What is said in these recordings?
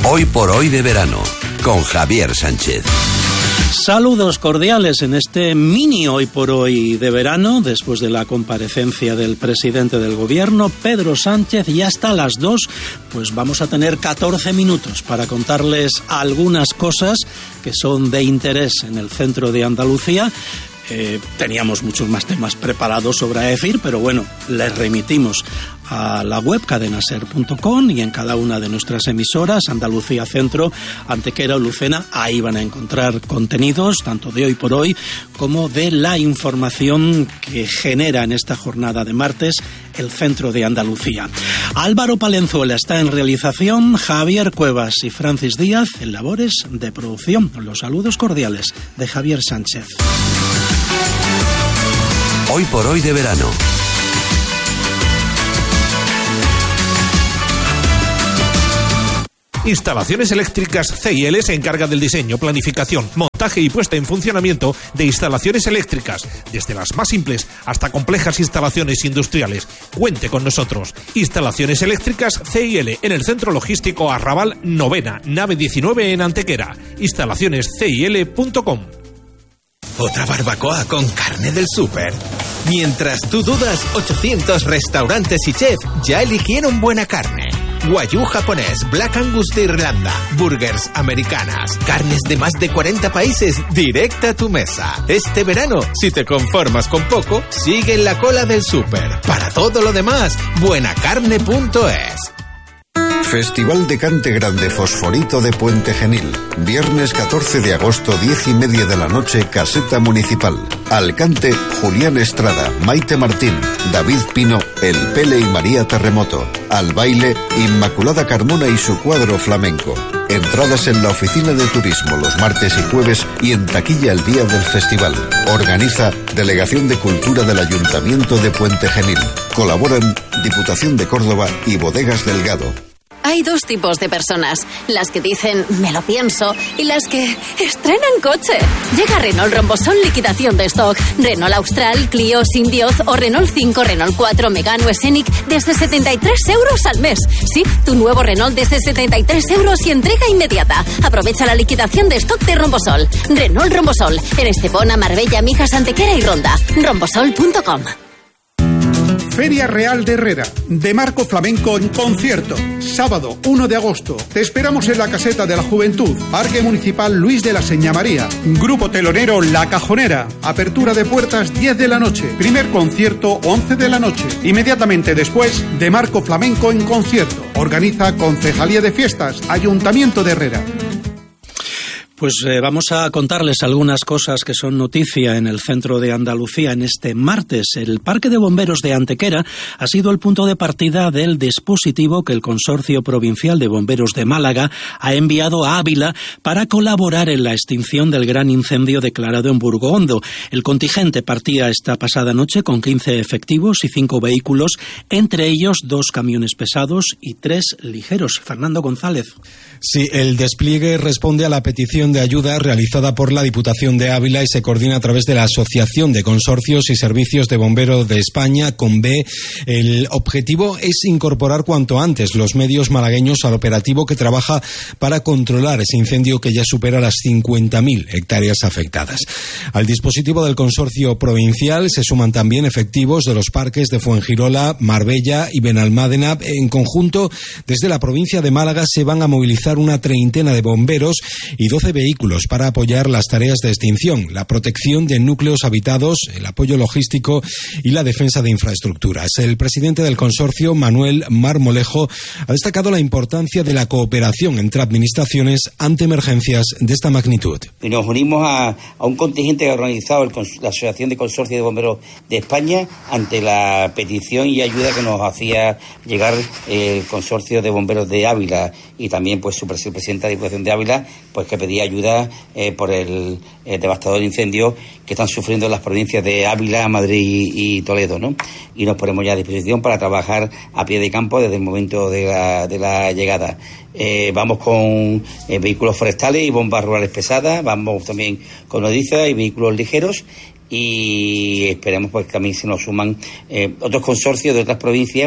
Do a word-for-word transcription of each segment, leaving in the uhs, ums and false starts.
Hoy por hoy de verano, con Javier Sánchez. Saludos cordiales en este mini Hoy por Hoy de verano, después de la comparecencia del presidente del gobierno, Pedro Sánchez, y hasta las dos, pues vamos a tener catorce minutos para contarles algunas cosas que son de interés en el centro de Andalucía. Eh, teníamos muchos más temas preparados sobre decir, pero bueno, les remitimos a la web cadena ser punto com y en cada una de nuestras emisoras, Andalucía Centro, Antequera o Lucena, ahí van a encontrar contenidos tanto de Hoy por Hoy como de la información que genera en esta jornada de martes el centro de Andalucía. Álvaro Palenzuela está en realización, Javier Cuevas y Francis Díaz en labores de producción. Los saludos cordiales de Javier Sánchez. Hoy por Hoy de verano. Instalaciones Eléctricas C I L se encarga del diseño, planificación, montaje y puesta en funcionamiento de instalaciones eléctricas, desde las más simples hasta complejas instalaciones industriales. Cuente con nosotros. Instalaciones Eléctricas C I L en el Centro Logístico Arrabal Novena, nave diecinueve en Antequera. Instalaciones C I L punto com. ¿Otra barbacoa con carne del súper? Mientras tú dudas, ochocientos restaurantes y chefs ya eligieron buena carne. Wagyu japonés, Black Angus de Irlanda, burgers americanas, carnes de más de cuarenta países directa a tu mesa. Este verano, si te conformas con poco, sigue en la cola del súper. Para todo lo demás, buena carne punto es. Festival de Cante Grande Fosforito de Puente Genil. Viernes catorce de agosto, diez y media de la noche, Caseta Municipal. Al cante, Julián Estrada, Maite Martín, David Pino, El Pele y María Terremoto. Al baile, Inmaculada Carmona y su cuadro flamenco. Entradas en la oficina de turismo los martes y jueves y en taquilla el día del festival. Organiza Delegación de Cultura del Ayuntamiento de Puente Genil. Colaboran Diputación de Córdoba y Bodegas Delgado. Hay dos tipos de personas, las que dicen me lo pienso y las que estrenan coche. Llega Renault Rombosol liquidación de stock. Renault Austral, Clio, Sindioz o Renault cinco, Renault cuatro, Megane o Scenic desde setenta y tres euros al mes. Sí, tu nuevo Renault desde setenta y tres euros y entrega inmediata. Aprovecha la liquidación de stock de Rombosol. Renault Rombosol, en Estepona, Marbella, Mijas, Antequera y Ronda. rombosol punto com. Feria Real de Herrera, de Marco Flamenco en concierto. Sábado uno de agosto. Te esperamos en la Caseta de la Juventud. Parque Municipal Luis de la Seña María. Grupo telonero La Cajonera. Apertura de puertas diez de la noche. Primer concierto once de la noche. Inmediatamente después, de Marco Flamenco en concierto. Organiza Concejalía de Fiestas, Ayuntamiento de Herrera. Pues eh, vamos a contarles algunas cosas que son noticia en el centro de Andalucía en este martes. El Parque de Bomberos de Antequera ha sido el punto de partida del dispositivo que el Consorcio Provincial de Bomberos de Málaga ha enviado a Ávila para colaborar en la extinción del gran incendio declarado en Burgohondo. El contingente partía esta pasada noche con quince efectivos y cinco vehículos, entre ellos dos camiones pesados y tres ligeros. Fernando González. Sí, el despliegue responde a la petición de ayuda realizada por la Diputación de Ávila y se coordina a través de la Asociación de Consorcios y Servicios de Bomberos de España, CONVE. El objetivo es incorporar cuanto antes los medios malagueños al operativo que trabaja para controlar ese incendio que ya supera las cincuenta mil hectáreas afectadas. Al dispositivo del Consorcio Provincial se suman también efectivos de los parques de Fuengirola, Marbella y Benalmádena. En conjunto, desde la provincia de Málaga se van a movilizar una treintena de bomberos y doce vehículos para apoyar las tareas de extinción, la protección de núcleos habitados, el apoyo logístico y la defensa de infraestructuras. El presidente del consorcio, Manuel Marmolejo, ha destacado la importancia de la cooperación entre administraciones ante emergencias de esta magnitud. Y nos unimos a, a un contingente que ha organizado el, la Asociación de Consorcios de Bomberos de España ante la petición y ayuda que nos hacía llegar el Consorcio de Bomberos de Ávila y también pues su presidenta de Diputación de Ávila, pues que pedía ayuda eh, por el eh, devastador incendio que están sufriendo las provincias de Ávila, Madrid y, y Toledo, ¿no? Y nos ponemos ya a disposición para trabajar a pie de campo desde el momento de la, de la llegada. Eh, vamos con eh, vehículos forestales y bombas rurales pesadas, vamos también con nodrizas y vehículos ligeros, y esperemos pues que también se nos suman eh, otros consorcios de otras provincias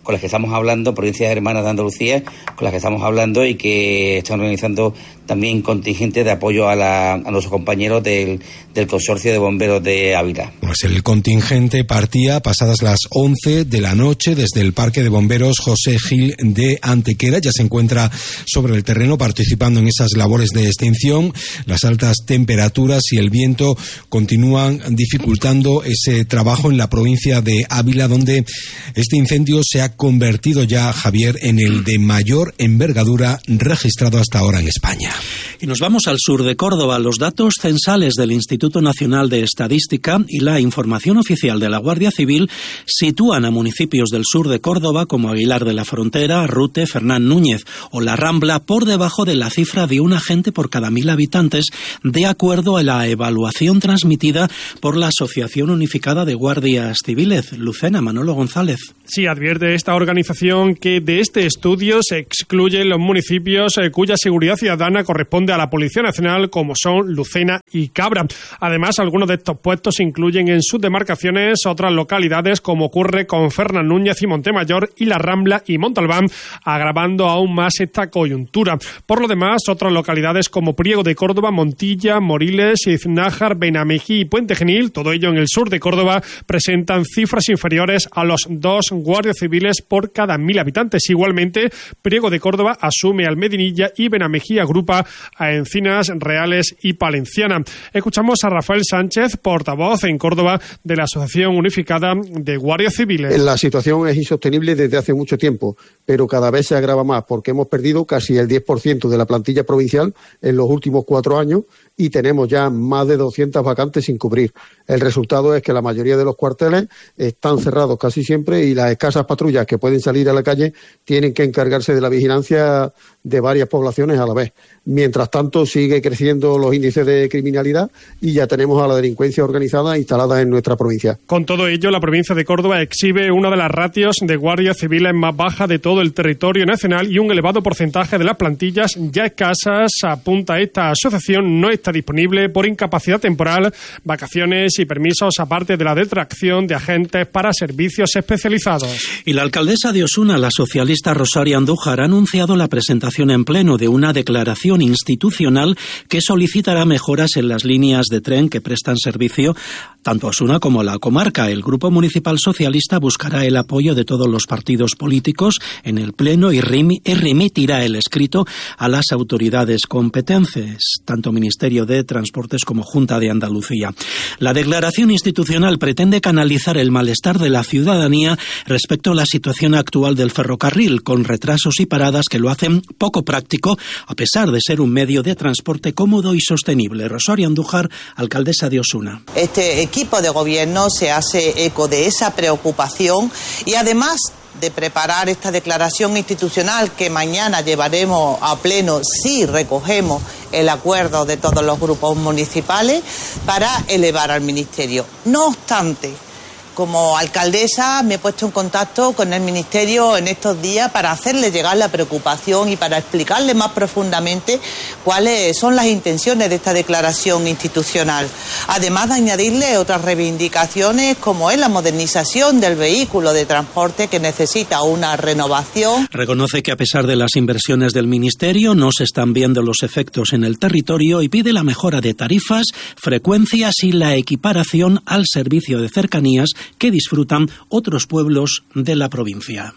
con las que estamos hablando, provincias hermanas de Andalucía, con las que estamos hablando y que están organizando también contingentes de apoyo a, la, a nuestros compañeros del, del Consorcio de Bomberos de Ávila. Pues el contingente partía pasadas las once de la noche desde el Parque de Bomberos José Gil de Antequera. Ya se encuentra sobre el terreno participando en esas labores de extinción. Las altas temperaturas y el viento continúan dificultando ese trabajo en la provincia de Ávila, donde este incendio se ha convertido ya, Javier, en el de mayor envergadura registrado hasta ahora en España. Y nos vamos al sur de Córdoba. Los datos censales del Instituto Nacional de Estadística y la información oficial de la Guardia Civil sitúan a municipios del sur de Córdoba como Aguilar de la Frontera, Rute, Fernán Núñez o La Rambla por debajo de la cifra de un agente por cada mil habitantes, de acuerdo a la evaluación transmitida por la Asociación Unificada de Guardias Civiles. Lucena, Manolo González. Sí, advierte esta organización que de este estudio se excluyen los municipios eh, cuya seguridad ciudadana corresponde a la Policía Nacional, como son Lucena y Cabra. Además, algunos de estos puestos incluyen en sus demarcaciones otras localidades, como ocurre con Fernán Núñez y Montemayor y La Rambla y Montalbán, agravando aún más esta coyuntura. Por lo demás, otras localidades como Priego de Córdoba, Montilla, Moriles, Iznájar, Benamejí y Puente Genil, todo ello en el sur de Córdoba, presentan cifras inferiores a los dos guardias civiles por cada mil habitantes. Igualmente, Priego de Córdoba asume al Medinilla y Benamejí agrupa a Encinas, Reales y Palenciana. Escuchamos a Rafael Sánchez, portavoz en Córdoba de la Asociación Unificada de Guardias Civiles. La situación es insostenible desde hace mucho tiempo, pero cada vez se agrava más porque hemos perdido casi el diez por ciento de la plantilla provincial en los últimos cuatro años y tenemos ya más de doscientas vacantes sin cubrir. El resultado es que la mayoría de los cuarteles están cerrados casi siempre y las escasas patrullas que pueden salir a la calle tienen que encargarse de la vigilancia de varias poblaciones a la vez. Mientras tanto, sigue creciendo los índices de criminalidad y ya tenemos a la delincuencia organizada instalada en nuestra provincia. Con todo ello, la provincia de Córdoba exhibe una de las ratios de guardias civiles más bajas de todo el territorio nacional y un elevado porcentaje de las plantillas ya escasas, apunta esta asociación, no está disponible por incapacidad temporal, vacaciones y permisos, aparte de la detracción de agentes para servicios especializados. Y la alcaldesa de Osuna, la socialista Rosario Andújar, ha anunciado la presentación en pleno de una declaración institucional que solicitará mejoras en las líneas de tren que prestan servicio tanto a Osuna como a la comarca. El Grupo Municipal Socialista buscará el apoyo de todos los partidos políticos en el pleno y remitirá el escrito a las autoridades competentes, tanto Ministerio de Transportes como Junta de Andalucía. La declaración institucional pretende canalizar el malestar de la ciudadanía respecto a la situación actual del ferrocarril, con retrasos y paradas que lo hacen poco práctico, a pesar de ser un medio de transporte cómodo y sostenible. Rosario Andújar, alcaldesa de Osuna. Este equipo de gobierno se hace eco de esa preocupación y además de preparar esta declaración institucional que mañana llevaremos a pleno si recogemos el acuerdo de todos los grupos municipales para elevar al Ministerio. No obstante, como alcaldesa me he puesto en contacto con el Ministerio en estos días para hacerle llegar la preocupación y para explicarle más profundamente cuáles son las intenciones de esta declaración institucional. Además de añadirle otras reivindicaciones como es la modernización del vehículo de transporte que necesita una renovación. Reconoce que a pesar de las inversiones del Ministerio no se están viendo los efectos en el territorio y pide la mejora de tarifas, frecuencias y la equiparación al servicio de cercanías que disfrutan otros pueblos de la provincia.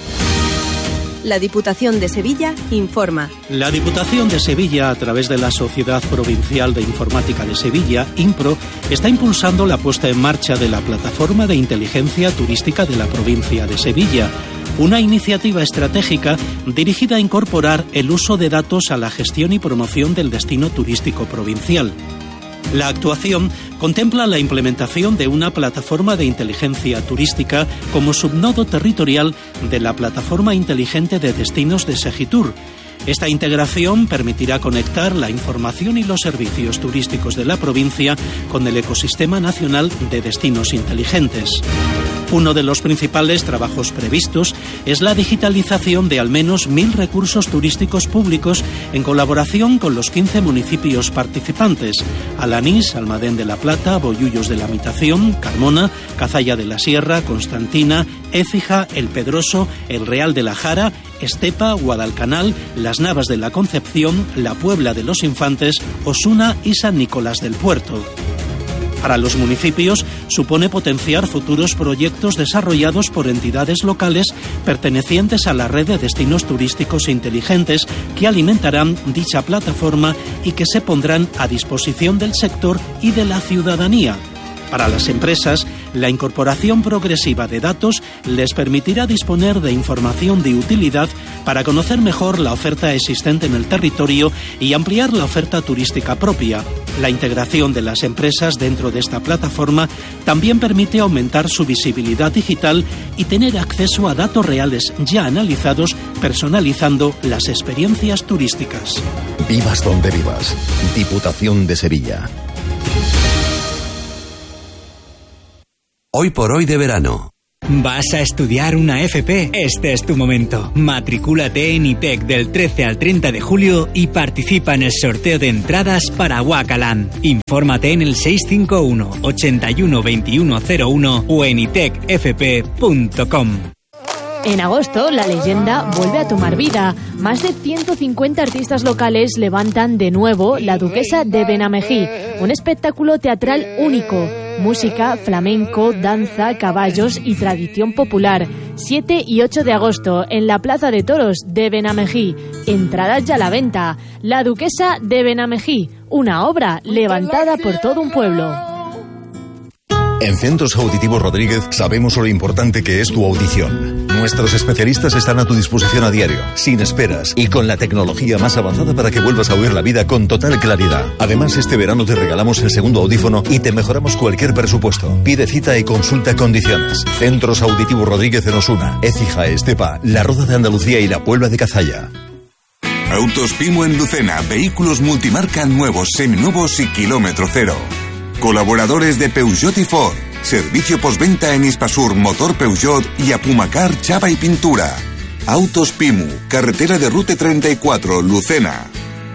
La Diputación de Sevilla informa. La Diputación de Sevilla, a través de la Sociedad Provincial de Informática de Sevilla, INPRO, está impulsando la puesta en marcha de la Plataforma de Inteligencia Turística de la provincia de Sevilla, una iniciativa estratégica dirigida a incorporar el uso de datos a la gestión y promoción del destino turístico provincial. La actuación contempla la implementación de una plataforma de inteligencia turística como subnodo territorial de la Plataforma Inteligente de Destinos de Segitur. Esta integración permitirá conectar la información y los servicios turísticos de la provincia con el ecosistema nacional de destinos inteligentes. Uno de los principales trabajos previstos es la digitalización de al menos mil recursos turísticos públicos en colaboración con los quince municipios participantes: Alanís, Almadén de la Plata, Bollullos de la Mitación, Carmona, Cazalla de la Sierra, Constantina, Écija, El Pedroso, El Real de la Jara, Estepa, Guadalcanal, Las Navas de la Concepción, La Puebla de los Infantes, Osuna y San Nicolás del Puerto. Para los municipios supone potenciar futuros proyectos desarrollados por entidades locales pertenecientes a la red de destinos turísticos inteligentes que alimentarán dicha plataforma y que se pondrán a disposición del sector y de la ciudadanía. Para las empresas, la incorporación progresiva de datos les permitirá disponer de información de utilidad para conocer mejor la oferta existente en el territorio y ampliar la oferta turística propia. La integración de las empresas dentro de esta plataforma también permite aumentar su visibilidad digital y tener acceso a datos reales ya analizados, personalizando las experiencias turísticas. Vivas donde vivas. Diputación de Sevilla. Hoy por hoy de verano. ¿Vas a estudiar una F P? Este es tu momento. Matricúlate en I T E C del trece al treinta de julio y participa en el sorteo de entradas para Wakaland. Infórmate en el seis cinco uno, ochenta y uno, veintiuno cero uno o en itec f p punto com. En agosto, la leyenda vuelve a tomar vida. Más de ciento cincuenta artistas locales levantan de nuevo La Duquesa de Benamejí, un espectáculo teatral único. Música, flamenco, danza, caballos y tradición popular. siete y ocho de agosto, en la Plaza de Toros de Benamejí. Entradas ya a la venta. La Duquesa de Benamejí, una obra levantada por todo un pueblo. En Centros Auditivos Rodríguez sabemos lo importante que es tu audición. Nuestros especialistas están a tu disposición a diario, sin esperas y con la tecnología más avanzada para que vuelvas a oír la vida con total claridad. Además, este verano te regalamos el segundo audífono y te mejoramos cualquier presupuesto. Pide cita y consulta condiciones. Centros Auditivos Rodríguez en Osuna, Écija, Estepa, La Roda de Andalucía y La Puebla de Cazalla. Autos Pimo en Lucena, vehículos multimarca nuevos, seminuevos y kilómetro cero. Colaboradores de Peugeot y Ford. Servicio postventa en Hispasur, Motor Peugeot y Apumacar, Chapa y Pintura. Autos Pimu, carretera de Rute treinta y cuatro, Lucena.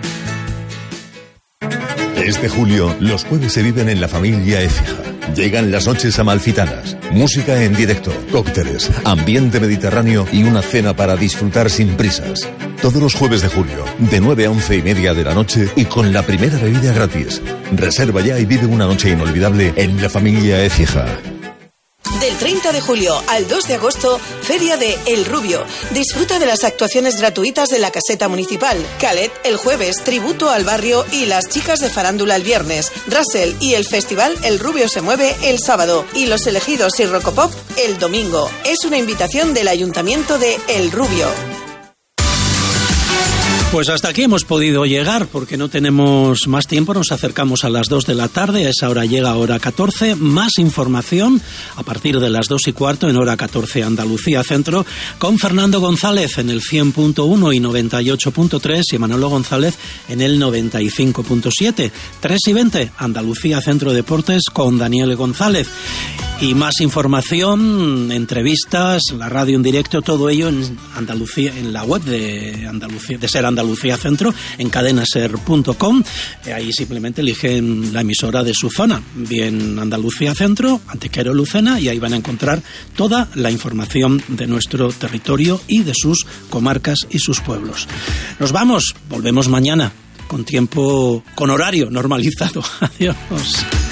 Este julio, los jueves se viven en la familia Écija. Llegan las noches amalfitanas, música en directo, cócteles, ambiente mediterráneo y una cena para disfrutar sin prisas. Todos los jueves de julio, de nueve a once y media de la noche y con la primera bebida gratis. Reserva ya y vive una noche inolvidable en la familia Écija. Del treinta de julio al dos de agosto, Feria de El Rubio. Disfruta de las actuaciones gratuitas de la Caseta Municipal. Calet el jueves, tributo al barrio y las chicas de farándula el viernes. Russell y el festival El Rubio se mueve el sábado. Y Los Elegidos y Rocopop el domingo. Es una invitación del Ayuntamiento de El Rubio. Pues hasta aquí hemos podido llegar porque no tenemos más tiempo, nos acercamos a las dos de la tarde, a esa hora llega hora catorce, más información a partir de las dos y cuarto en hora catorce Andalucía Centro con Fernando González en el cien punto uno y noventa y ocho punto tres y Manolo González en el noventa y cinco punto siete, tres y veinte Andalucía Centro Deportes con Daniel González. Y más información, entrevistas, la radio en directo, todo ello en Andalucía, en la web de Andalucía, de Ser Andalucía Centro, en cadenaser punto com. Ahí simplemente eligen la emisora de su zona, bien Andalucía Centro, Antequera, Lucena, y ahí van a encontrar toda la información de nuestro territorio y de sus comarcas y sus pueblos. Nos vamos, volvemos mañana con tiempo, con horario normalizado. Adiós.